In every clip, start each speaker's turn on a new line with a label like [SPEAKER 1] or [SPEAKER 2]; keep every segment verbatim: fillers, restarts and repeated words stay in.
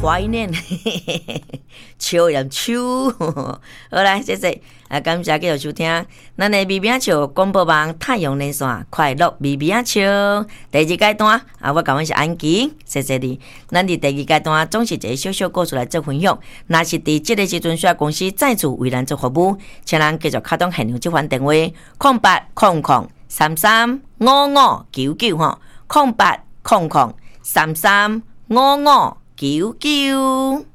[SPEAKER 1] 怀念，笑人笑。好来，谢谢啊，感谢继续收听咱的微微笑广播网太阳连线快乐微微笑第二阶段啊，我讲的是安琪，谢谢你。咱伫第二阶段总是一个小小故事来做分享。若是伫这个时阵需要公司再次为咱做服务，请咱继续开通现场这款电话：空八空空三三五五九九吼，空八空空三三五五九九。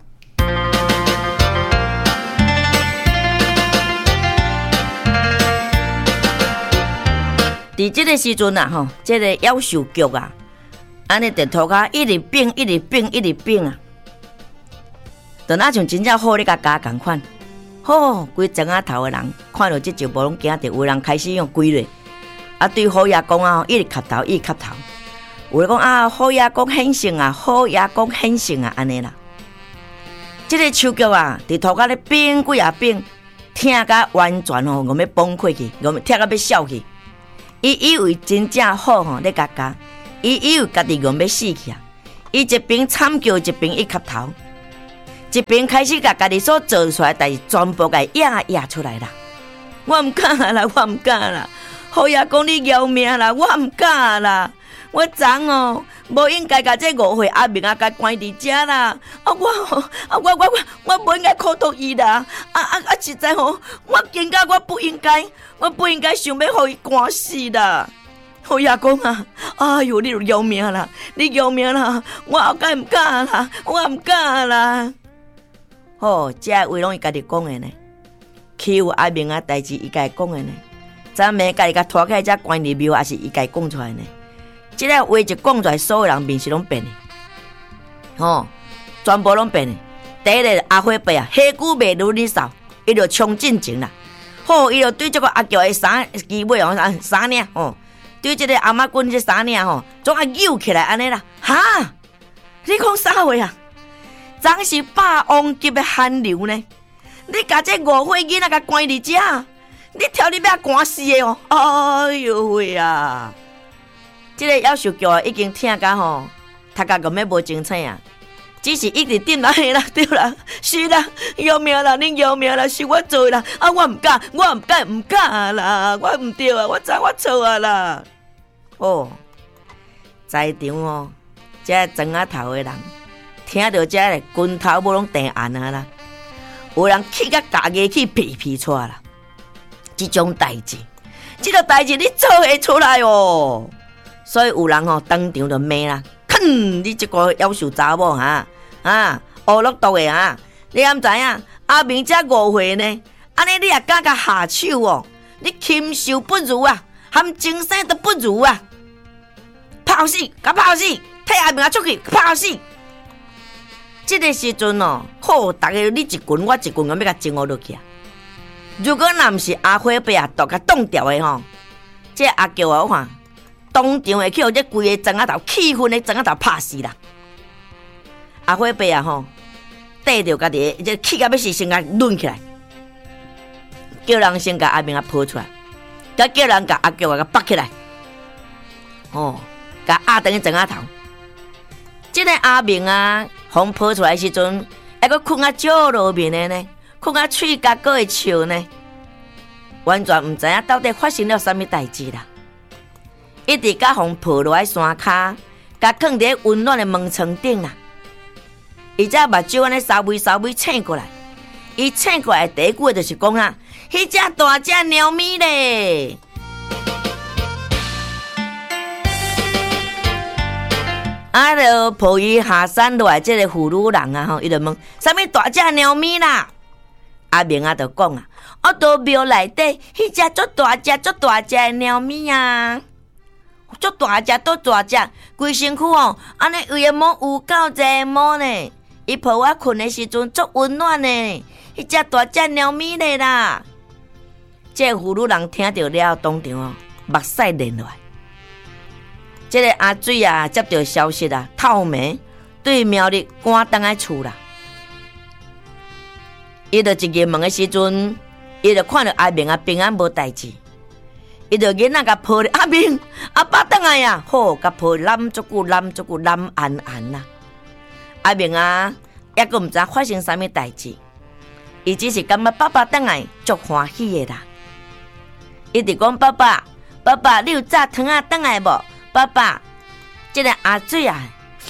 [SPEAKER 1] 伫即个时阵啊，吼，即、這个夭寿菊啊，安尼伫涂骹一直变，一直变，一直变啊，就那像真正好咧甲加共款。吼，规庄仔头诶人看到即就无拢惊着，有人开始用规咧，啊，对好爷公啊，一直磕头，一直磕头。有人讲啊，好爷公显性啊，好爷公显性啊，安尼啦。即、這个手菊啊，伫涂骹咧变几啊变，听甲完全吼，我要崩溃去，我听甲要笑去。伊以为真正好吼，咧甲加，伊以为家己用要死去啊！伊一边惨叫，一边一磕头，一边开始甲家己所做出来的代志全部甲压压出来啦。我毋敢啦，我毋敢啦！好爷讲你要命啦，我毋敢啦！我昨哦，无应该甲这误会阿明啊，甲关伫遮啦！啊我啊我我我我无应该苦毒伊啦！啊啊啊！实在吼，我感觉我不应该，我不应该想要互伊关死啦！好爷讲啊，哎哟，你要命啦！你要命啦！我后盖毋敢啦，我毋敢啦！吼，这话拢伊家己讲的呢，欺负阿明啊代志伊家己讲的呢，昨暝家己甲拖起来遮关入庙，也是伊家己讲出来呢。即个话一讲出来，所有人面是拢变的，吼，全部拢变的。第一个阿花伯啊，下久袂如你扫，伊就冲进前啦。吼，伊就对这个阿舅的衫衣尾哦，衫领吼，对这个阿妈棍这衫领吼，总啊扭起来安尼啦。哈，你讲啥话啊？昨是霸王级的寒流呢，你甲这误会囡仔甲关伫遮，你挑你要关死的哦！哎呦喂啊！这个夭寿菊已经听甲吼，头壳根本无精彩啊！只是一直点来啦，对啦，是啦，要命啦，你要命啦，是我做啦，啊，我唔敢，我唔敢，唔敢啦，我唔对啊，我知我错啊啦。哦，在场哦，这庄仔头的人听到这个拳头无拢定暗啊啦，有人气甲家己去皮皮出啦，这种代志，这个代志你做会出来哦。所以有人吼、哦、当场就骂啦，哼！你这个夭寿查某哈啊，乌落毒的啊！你敢知影？阿明这误会呢？安尼你也敢甲下手哦？你禽兽不如啊，含精神都不如啊！拍死，甲拍死，替阿明啊出去拍死！这个时阵哦，好，大家你一拳我一拳，我要甲争落去啊！如果若毋是阿花伯啊，都甲挡掉的吼，这阿舅啊，我看。当场会去互这规个庄仔头气愤的庄仔头拍死啦！阿花伯啊吼，缀着家己这气甲要死，先甲抡起来，叫人先甲阿明啊抱出来，再叫人甲阿舅啊拔起来，哦，甲压等于庄仔头。这个阿明啊，互抱出来时阵，还阁困啊少落面的呢，困啊喙角阁会笑呢，完全毋知影到底发生了啥物代志啦。一直甲互抱落来山骹，甲放伫温暖的门床顶啦。伊只目睭安尼稍微稍微醒过来，伊醒过来第一句话就是讲啊，迄只大只猫咪咧。啊，就抱伊下山落来，这个妇女人啊吼，伊就问：啥物大只猫咪啦？阿明啊，就讲啊，我到庙内底，迄只足大只、足大只的猫咪啊。足大只，足大只，规身躯哦，安尼有诶毛有够济毛呢。伊抱我困的时阵足温暖呢，迄只大只猫咪咧啦。这个妇女人听到了，当场哦，目屎淋落来。这个阿水啊，接到消息啊，透暝对苗栗赶倒来厝啦。伊就一入门的时阵，伊就看到阿明啊平安无代志。伊就囡仔甲抱咧，阿明阿爸倒来啊，好，甲抱揽足久揽足久揽安安啦。 阿明啊，也阁毋知发生啥物代志，伊只是感觉爸爸等来足欢喜的啦。伊直讲爸爸，爸爸，你有炸汤啊等来无？爸爸，这个阿水啊，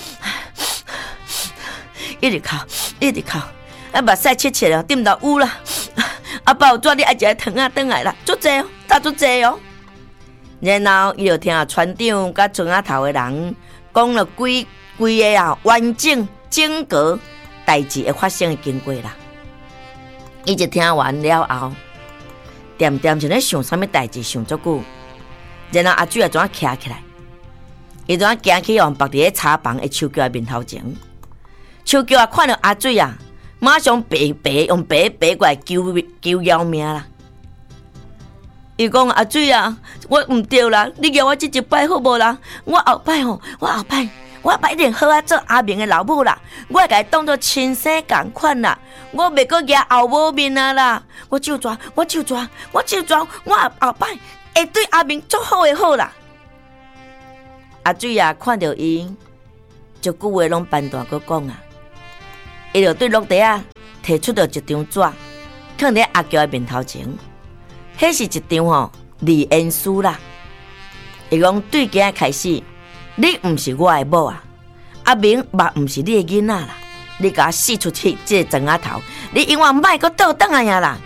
[SPEAKER 1] 一直哭，一直哭，啊目屎切切了，点到有啦。阿爸有怎你爱食汤啊等来啦？足济哦，打足济哦。然后伊就听船长甲村仔头的人讲了规规个啊完整整个代志会发生的经过啦。伊就听完了后，点点就咧想啥物代志，想足久。然后阿水也怎啊徛起来，伊怎啊行去往别伫咧茶房的手桥面头前，手桥啊看到阿水啊，马上白白用白白过来求求要命啦。伊讲阿水啊，我毋对啦，你叫我即一摆好无啦？我后摆吼，我后摆。我摆一定好啊，做阿明的老母啦！我会甲伊当作亲生共款啦，我袂阁举后母面啊啦！我就抓，我就抓，我就抓，我后摆会对阿明足好的好啦！阿水啊，看到伊，足久话拢办大个讲啊，伊就对陆地啊摕出了一张纸，放伫阿娇的面头前，迄是一张吼离言书啦。伊讲对今仔开始。你毋是我的某啊，阿明嘛毋是你的囡仔啦，你甲我死出去这个庄仔头，你永远莫阁倒转来呀啦！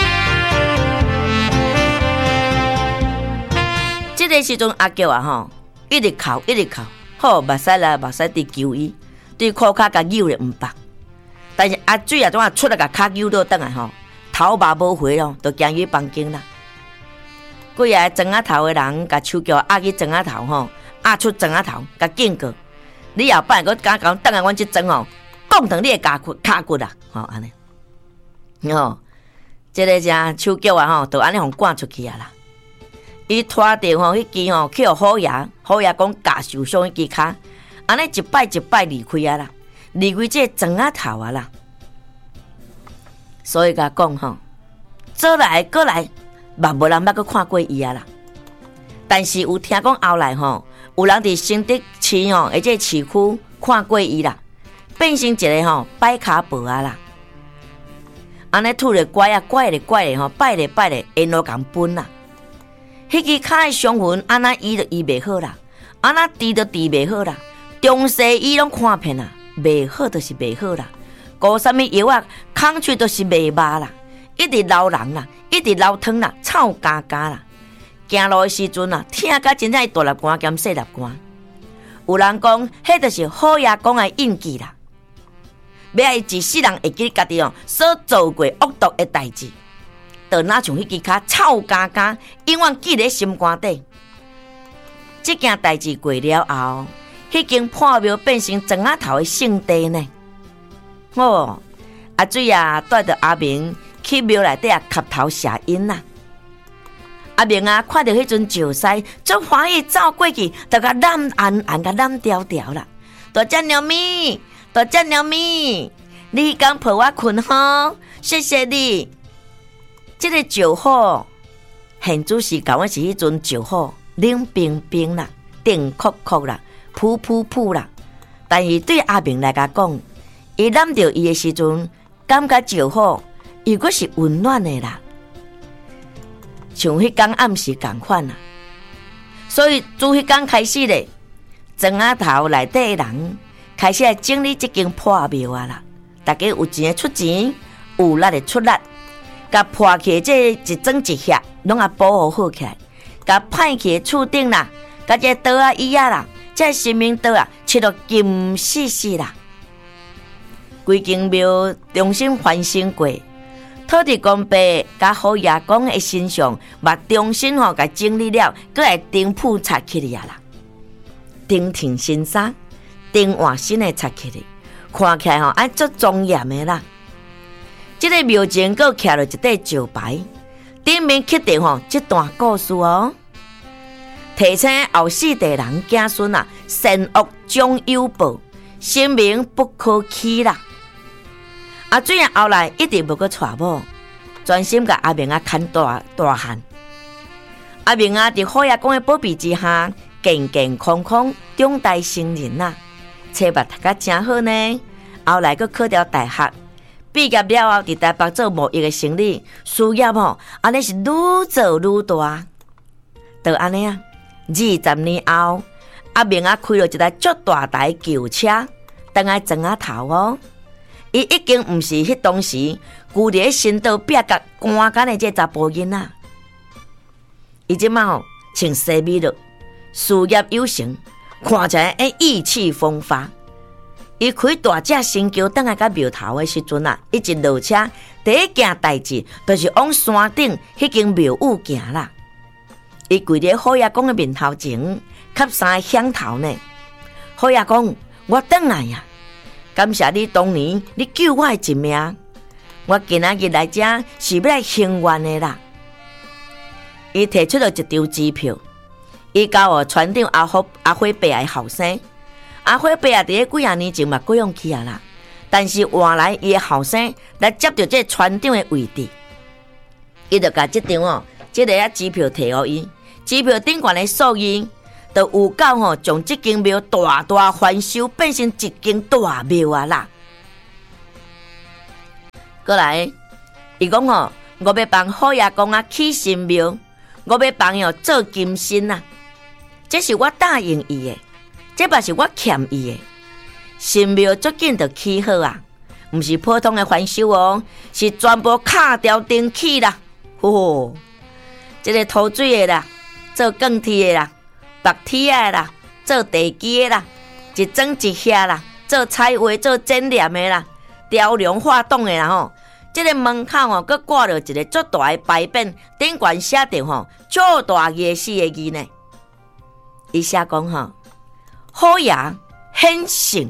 [SPEAKER 1] 这个时阵阿娇啊吼，一直哭一直哭，好目屎来目屎伫求伊，对裤骹甲扭咧毋放，但是阿水啊怎啊出来甲骹扭倒转来吼，头目无回咯，就行去房间啦。几个庄仔头的人甲手脚压去庄仔头吼。压出庄仔头，甲警告，你后摆阁敢讲等下阮即庄哦，讲断你的骹骨骹骨啦，吼安尼，吼，即个只手脚啊吼，就安尼互赶出去啊啦。伊拖着吼迄支吼去互好爷，好爷讲架受伤迄支骹，安尼一摆一摆离开啊啦，离开这庄仔头啊啦。所以甲讲吼，做来过来，嘛无人捌阁看过伊啊啦。但是有听讲后来吼。有人伫新竹市吼，而且市区看过伊啦，变成一个吼摆卡婆啊啦，安尼吐咧拐啊拐咧拐咧吼，摆咧摆咧，沿路共分啦。迄支骹的伤痕，安那医都医袂好啦，安那治都治袂好啦，中西医拢看遍啦，袂好就是袂好啦，顾啥物药啊，空喙都是袂麻啦，一直流人啦，一直流汤啦，臭嘎嘎啦。行路的时阵啊，听甲真正大粒汗兼细粒汗。有人讲，迄就是好爷讲的印记啦。要伊一世人会记家己哦所做过恶毒的代志，就哪像迄支骹臭嘎嘎，永远记咧心肝底。这件代志过了后，迄间破庙变成庄仔头的圣地呢。哦，阿水啊，带着阿明去庙内底啊磕头谢恩啦。阿明啊，看到迄阵石狮，足欢喜走过去，就甲揽安安甲揽条条啦。大只鸟咪，大只鸟咪，你刚抱我困吼，谢谢你。这个石虎，现主是讲我是迄阵石虎，冷冰冰啦，定酷酷啦，噗噗噗啦。但是对阿明来讲，伊揽到伊的时阵，感觉石虎伊阁是温暖的啦。像迄天暗时同款啊，所以自迄天开始咧，庄仔头内底的人开始来整理这间破庙啊啦。大家有钱的出钱，有力的出力，甲破起这一整一盒拢啊保护好起来，甲歹去的厝顶啦，甲这刀啊椅啊啦，这神明刀啊，切到金细细啦。规间庙重新翻新过。土地公伯甲好爷公的身上，嘛重新吼甲整理了，搁来顶铺擦起哩啊啦，顶挺新衫，顶换新的擦起哩，看起来吼爱足庄严的啦。这个庙前搁徛了一块石牌，顶面刻定吼这段故事哦，提醒后世代人子孙啊，善恶将有报，生命不可欺啦。阿水啊，后来一直无去娶某，专心甲阿明啊牵大大汉。阿明啊，伫好爷公的保庇之下，健健康康长大成人啦，册目读甲真好呢。 后来佫考到大学，毕业了后伫台北做贸易的生意，事业吼安尼是愈做愈大。就安尼啊，二十年后，阿明啊开了一台足大台轿车，当来庄仔头哦。伊已经毋是迄当时旧伫咧新岛壁角干干的这查甫囡仔。伊即马吼穿西米露，事业有成，看起来诶意气风发。伊开大只新轿等来到庙头的时阵啊，伊一落车，第一件代志就是往山顶迄间庙宇行啦。伊跪伫好爷公的面头前，磕三个响头呢。好爷公，我转来呀！感谢你当年你救我一命，我今仔日来这是要来行愿的啦。伊提出了一张支票，伊交互船长阿虎阿辉伯的后生。阿辉伯啊，伫咧几啊年前嘛过用去啊啦，但是换来伊的后生来接到这船长的位置，伊就甲这张哦，这个啊支票摕互伊，支票顶悬的数字，就有够吼，将这间庙大大翻修，变成一间大庙啊啦。过来，伊讲吼，我要帮好爷公啊起新庙，我要帮伊做金身啊，这是我答应伊的。这嘛是我欠伊的，神庙足紧就起好啊，毋是普通的翻修哦，是全部卡掉顶起啦。吼，这个涂水的啦，做钢铁的啦，白铁的啦，做地基的啦，一整一下啦，做彩绘、做剪染的啦，雕梁画栋的啦吼。这个门口哦，佮挂着一个足大的牌匾，顶悬写着吼足大个四个字呢。伊写讲吼。好爷显圣，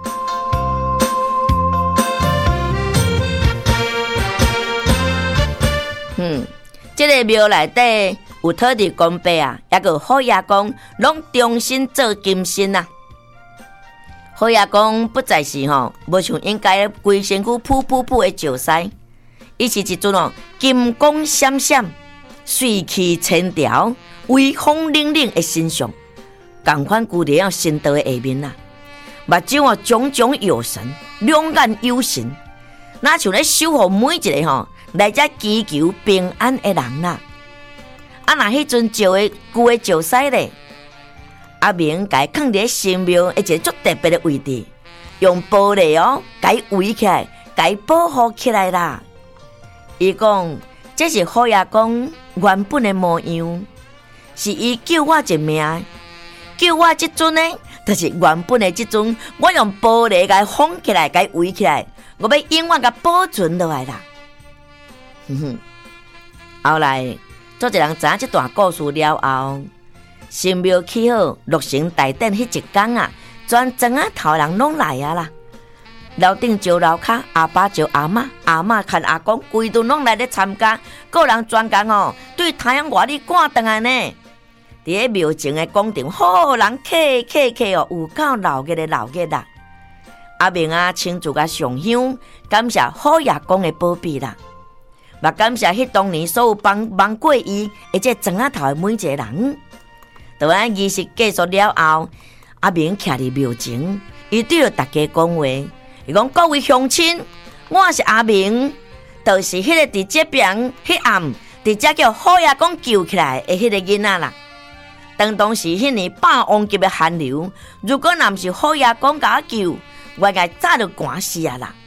[SPEAKER 1] 嗯，这个庙内底有土地公伯啊，也个好爷公，拢重新做金身啊。好爷公不再是吼，无像应该规身躯噗噗噗的石狮，伊是一尊哦金光闪闪、水气千条、威风凛凛的形象。同款旧地啊，新道的下面呐，目睭啊炯炯有神，两眼有神，那像咧守护每一个吼来遮祈求平安的人啦。啊，那迄阵石的旧的石狮咧，阿明甲伊放伫神庙一个足特别的位置，用玻璃哦，甲伊围起来，甲伊保护起来啦。伊讲这是好爷公原本的模样，是伊救我一命。叫我这尊呢，就是原本的这尊，我用玻璃给封起来，给围起来，我要永远给保存落来啦。哼哼，后来，做一人知影这段故事了后，神庙起好，落成大典迄一天啊，全庄仔头人拢来啊啦。楼顶招楼骹，阿爸招阿嬷，阿嬷看阿公，规顿拢来咧参加。个人专工哦，对太阳外里赶倒来呢。伫咧庙前的广场，好人客客客哦，有够闹热的闹热啦！阿明啊，亲自甲上香，感谢好爷公的保庇啦，嘛感谢迄当年所有帮帮过伊，而且庄仔头的每一个人。当安仪式结束了后，阿明徛伫庙前，伊对着大家讲话，伊讲各位乡亲，我是阿明，就是迄个伫这边迄暗，伫这叫好爷公救起来的迄个囡仔啦。当当时迄年霸王级的寒流，如果若毋是好爷公甲我救，我应该早就寒死啊啦！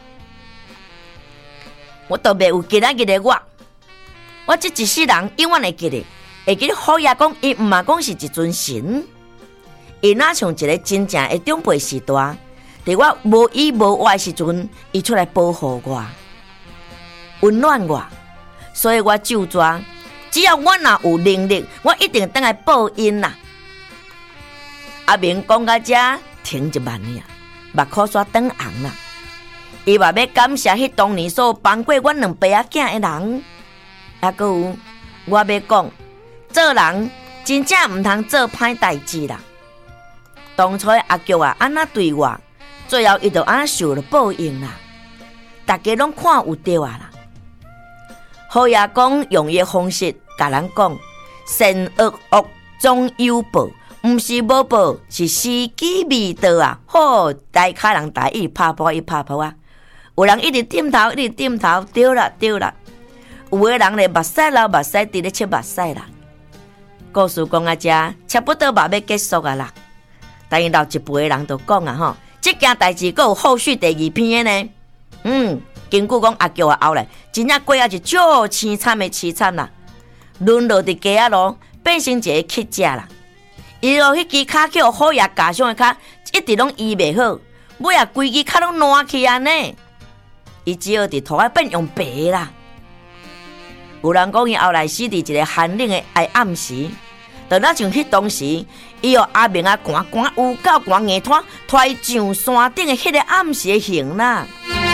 [SPEAKER 1] 我都袂有今仔日的我，我这一世人永远会记得，会记得好爷公，伊毋嘛讲是一尊神，伊哪像一个真正的长辈时代，伫我无依无赖时阵，伊出来保护我，温暖我，所以我就抓。只要我若有能力，我一定等来报恩啦。阿明讲到这，停一慢呀，目眶煞转红啦。伊嘛要感谢迄当年所帮过阮两爸仔囝的人，还阁有我要讲，做人真正毋通做歹代志啦。当初阿菊啊安那对我，最后伊就安那受了报应啦。大家拢看有对啊啦。好爷公用伊的方式。甲人讲，善恶恶总有报， 毋是无报，是时机未到啊！好，大卡人大一拍波一拍波啊！有人一直点头，一直点頭，對啦對啦。有的人咧目屎流目屎，佇咧切目屎啦。故事講啊，遮差不多嘛要結束啊啦。但是老一輩的人就講啊，吼，這件代志閣有後續第二篇的呢。嗯，根據講阿橋的後來，真正過啊是足凄慘的凄慘啦，淪落佇街仔路，變成一個乞食啦。伊落迄支骹叫好嘢家鄉的骹，一直攏醫袂好，尾啊規支骹攏爛去安尼。伊只好伫塗啊變用白啦。有人講伊後來死佇一個寒冷的愛暗時，就那像迄當時，伊用阿明啊寒寒有夠寒硬拖，拖伊上山頂的迄個暗時的形啦。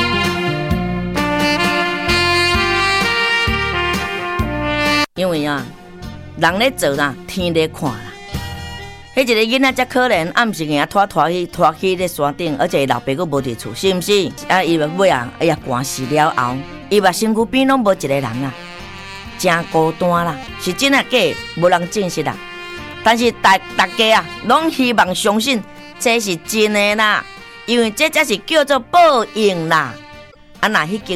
[SPEAKER 1] 因為啊，人咧做啦，天咧看啦。迄一個囡仔才可憐，暗時硬拖拖去拖去咧山頂，而且老爸佫無佇厝，是毋是？啊，伊尾啊，哎呀，寒死了後，伊目身軀邊攏無一個人啊，真孤單啦，是真啊假？無人證實啦。但是大大家啊，攏希望相信這是真的啦，因為這才是叫做報應啦。啊，那迄間。